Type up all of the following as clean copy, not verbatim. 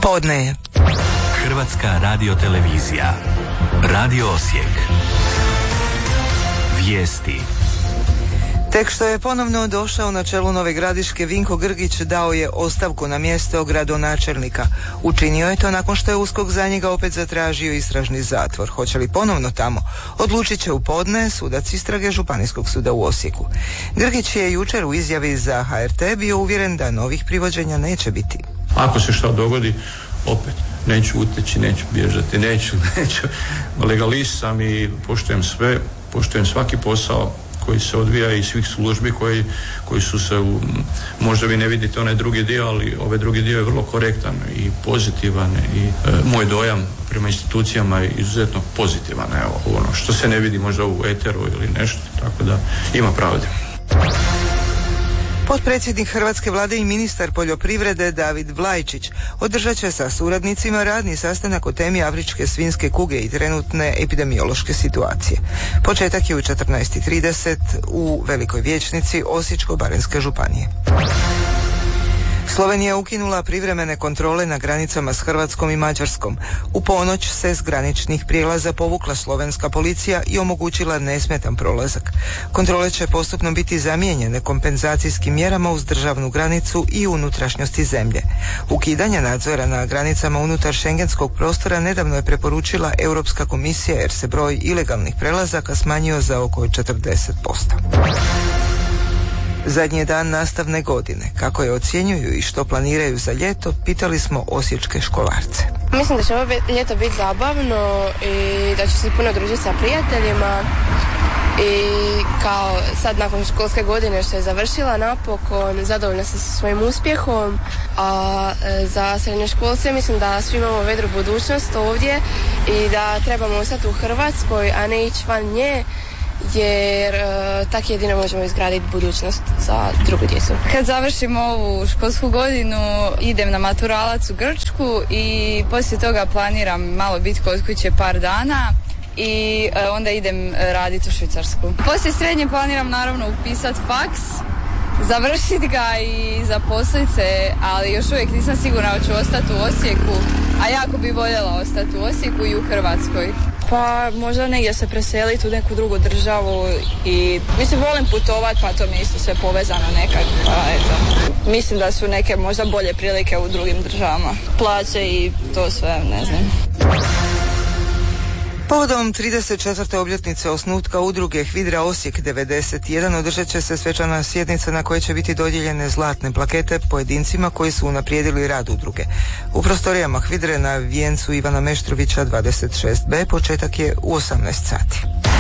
Podne je. Hrvatska radiotelevizija. Radio Osijek. Vijesti. Tek što je ponovno došao na čelu Nove Gradiške, Vinko Grgić dao je ostavku na mjesto gradonačelnika. Učinio je to nakon što je USKOK za njega opet zatražio istražni zatvor. Hoće li ponovno tamo? Odlučit će u podne sudac istrage Županijskog suda u Osijeku. Grgić je jučer u izjavi za HRT bio uvjeren da novih privođenja neće biti. Ako se što dogodi, opet neću uteći, neću bježati, neću. Legalist sam i poštujem svaki posao koji se odvija i svih službi koji su se možda vi ne vidite onaj drugi dio, ali ovaj drugi dio je vrlo korektan i pozitivan i moj dojam prema institucijama je izuzetno pozitivan. Evo, ono što se ne vidi možda u eteru ili nešto, tako da ima pravde. Potpredsjednik Hrvatske vlade i ministar poljoprivrede David Vlajčić održat će sa suradnicima radni sastanak o temi afričke svinjske kuge i trenutne epidemiološke situacije. Početak je u 14:30 u Velikoj vijećnici Osječko-baranjske županije. Slovenija je ukinula privremene kontrole na granicama s Hrvatskom i Mađarskom. U ponoć se s graničnih prijelaza povukla slovenska policija i omogućila nesmetan prolazak. Kontrole će postupno biti zamijenjene kompenzacijskim mjerama uz državnu granicu i unutrašnjosti zemlje. Ukidanje nadzora na granicama unutar šengenskog prostora nedavno je preporučila Europska komisija jer se broj ilegalnih prelazaka smanjio za oko 40%. Zadnji je dan nastavne godine. Kako je ocjenjuju i što planiraju za ljeto, pitali smo osječke školarce. Mislim da će ovo ljeto biti zabavno i da ću se puno družiti sa prijateljima i kao sad nakon školske godine što je završila napokon, zadovoljna sam sa svojim uspjehom, a za srednjoškolce mislim da svi imamo vedru budućnost ovdje i da trebamo ostati u Hrvatskoj, a ne ići van nje, jer tako jedino možemo izgraditi budućnost za drugu djecu. Kad završim ovu školsku godinu idem na maturalac u Grčku i poslije toga planiram malo biti kod kuće par dana i onda idem raditi u Švicarsku. Poslije srednje planiram naravno upisati faks, završiti ga i zaposliti se, ali još uvijek nisam sigurna da ću ostati u Osijeku, a jako bi voljela ostati u Osijeku i u Hrvatskoj. Pa možda negdje se preseliti u neku drugu državu i mislim volim putovati, pa to mi isto sve povezano nekak, pa eto. Mislim da su neke možda bolje prilike u drugim državama. Plaće i to sve, ne znam. Povodom 34. obljetnice osnutka udruge HVIDRA Osijek 91 održat će se svečana sjednica na kojoj će biti dodijeljene zlatne plakete pojedincima koji su unaprijedili rad udruge. U prostorijama HVIDRE na vijencu Ivana Meštrovića 26B početak je u 18 sati.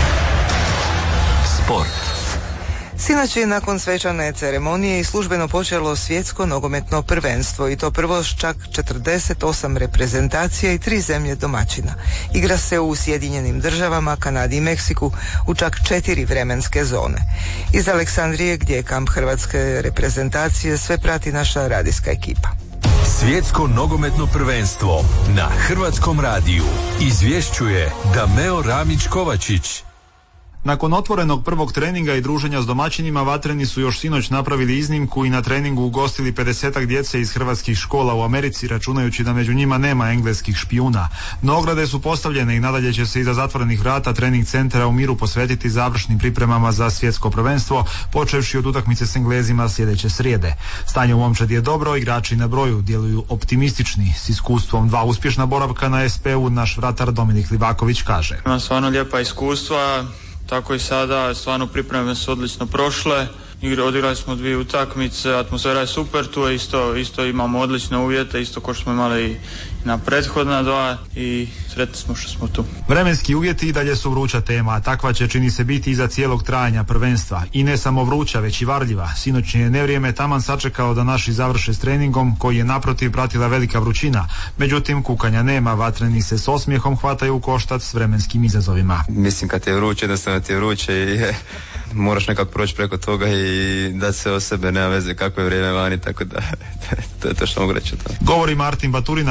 Sport. Sinoć je nakon svečane ceremonije i službeno počelo svjetsko nogometno prvenstvo i to prvo s čak 48 reprezentacija i 3 zemlje domaćina. Igra se u Sjedinjenim državama, Kanadi i Meksiku u čak 4 vremenske zone. Iz Aleksandrije, gdje je kamp hrvatske reprezentacije, sve prati naša radijska ekipa. Svjetsko nogometno prvenstvo na Hrvatskom radiju izvješćuje Dameo Ramić-Kovačić. Nakon otvorenog prvog treninga i druženja s domaćinima, vatreni su još sinoć napravili iznimku i na treningu ugostili 50-ak djece iz hrvatskih škola u Americi, računajući da među njima nema engleskih špijuna. No ograde su postavljene i nadalje će se iza zatvorenih vrata trening centra u Miru posvetiti završnim pripremama za svjetsko prvenstvo, počevši od utakmice s Englezima sljedeće srijede. Stanje u momčadi je dobro, igrači na broju djeluju optimistični. S iskustvom 2 uspješna boravka na SP-u naš vratar Dominik Livaković kaže: Imam stvarno lijepa iskustva. Tako i sada, stvarno pripreme su odlično prošle. Odigrali smo 2 utakmice, atmosfera je super, tu je isto imamo odlične uvjete, isto kao što smo imali i na prethodna 2 i sretni smo što smo tu. Vremenski uvjeti i dalje su vruća tema, a takva će čini se biti iza cijelog trajanja prvenstva. I ne samo vruća, već i varljiva. Sinoćnje je nevrijeme taman sačekao da naši završe s treningom, koji je naprotiv pratila velika vrućina. Međutim, kukanja nema, vatreni se s osmijehom hvataju u koštac s vremenskim izazovima. Mislim, kad je vruće, jednostavno ti je vruće i moraš nekako proći preko toga i dati se o sebe, nema veze kako je vrijeme vani, tako da to je to što mogu reći o tome. Govori Martin Baturina, koji se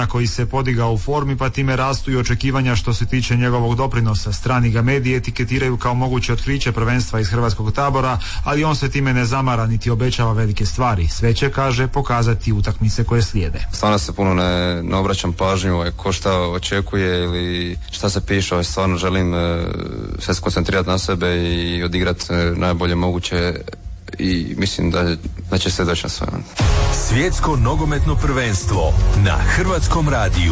se podigao u formi, pa time rastu i očekivanja što se tiče njegovog doprinosa. Strani ga mediji etiketiraju kao moguće otkriće prvenstva iz hrvatskog tabora, ali on se time ne zamara niti obećava velike stvari. Sve će, kaže, pokazati utakmice koje slijede. Stvarno se puno ne obraćam pažnju ko šta očekuje ili šta se piše, stvarno želim sve skoncentrirati na sebe i odigrati najbolje moguće i mislim da će se doći na sve. Svjetsko nogometno prvenstvo na Hrvatskom radiju.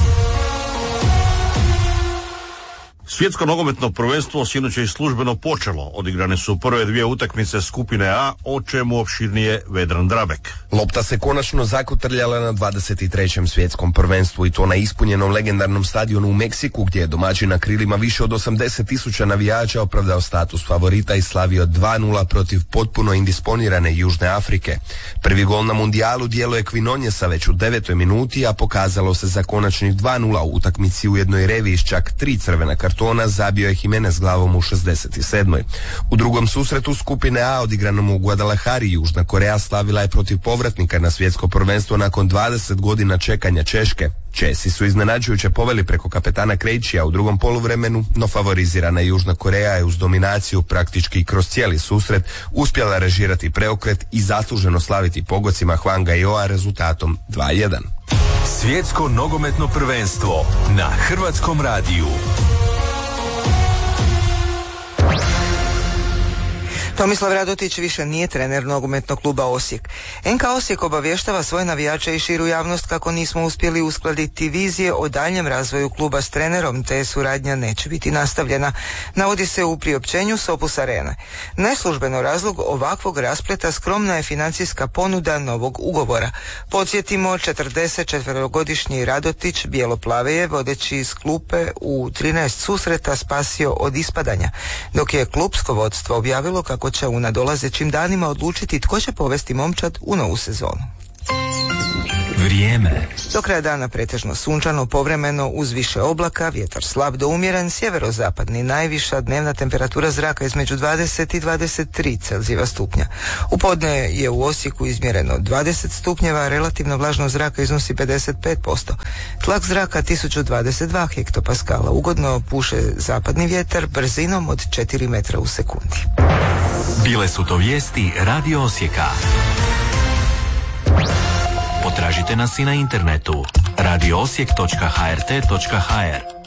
Svjetsko nogometno prvenstvo sinoć je službeno počelo. Odigrane su prve dvije utakmice skupine A, o čemu opširnije Vedran Drabek. Lopta se konačno zakotrljala na 23. svjetskom prvenstvu i to na ispunjenom legendarnom stadionu u Meksiku, gdje je domaćin na krilima više od 80.000 navijača opravdao status favorita i slavio 2-0 protiv potpuno indisponirane Južne Afrike. Prvi gol na mundijalu djelo je Quinonjesa već u 9. minuti, a pokazalo se za konačnih 2-0 u utakmici u jednoj reviji s čak 3 crvena kartona zabio je Jimenez glavom u 67. U drugom susretu skupine A odigranom u Guadalajari Južna Koreja slavila je protiv povratnika na svjetsko prvenstvo nakon 20 godina čekanja Češke. Česi su iznenađujuće poveli preko kapetana Krejčija u drugom poluvremenu, no favorizirana Južna Koreja je uz dominaciju praktički kroz cijeli susret uspjela režirati preokret i zasluženo slaviti pogocima Hwanga Yoa rezultatom 2-1. Svjetsko nogometno prvenstvo na Hrvatskom radiju. Tomislav Radotić više nije trener nogometnog kluba Osijek. NK Osijek obavještava svoje navijače i širu javnost kako nismo uspjeli uskladiti vizije o daljnjem razvoju kluba s trenerom, te suradnja neće biti nastavljena. Navodi se u priopćenju s Opus Arene. Neslužbeno razlog ovakvog raspleta skromna je financijska ponuda novog ugovora. Podsjetimo, 44-godišnji Radotić bijeloplave je, vodeći iz klupe u 13 susreta, spasio od ispadanja, dok je klupsko vodstvo objavilo kako će u nadolazećim danima odlučiti tko će povesti momčad u novu sezonu. Vrijeme. Do kraja dana pretežno sunčano, povremeno uz više oblaka, vjetar slab do umjeren, sjeverozapadni, najviša dnevna temperatura zraka između 20 i 23 Celzijeva stupnja. U podne je u Osijeku izmjereno 20 stupnjeva, relativno vlažnost zraka iznosi 55%. Tlak zraka 1022 hektopaskala, ugodno puše zapadni vjetar brzinom od 4 metra u sekundi. Bile su to vijesti Radio Osijeka. Potražite nas i na internetu radioosijek.hrt.hr.